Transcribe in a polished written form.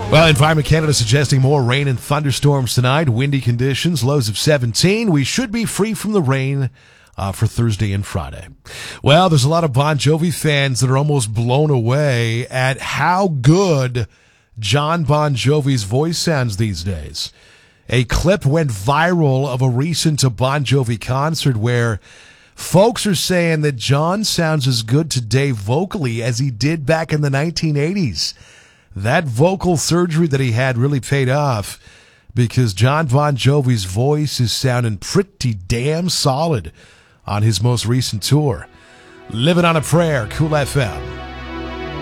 Well, Environment Canada suggesting more rain and thunderstorms tonight. Windy conditions, lows of 17. We should be free from the rain for Thursday and Friday. Well, there's a lot of Bon Jovi fans that are almost blown away at how good John Bon Jovi's voice sounds these days. A clip went viral of a recent Bon Jovi concert where folks are saying that John sounds as good today vocally as he did back in the 1980s. That vocal surgery that he had really paid off because John Bon Jovi's voice is sounding pretty damn solid on his most recent tour. Living on a Prayer, Cool FM.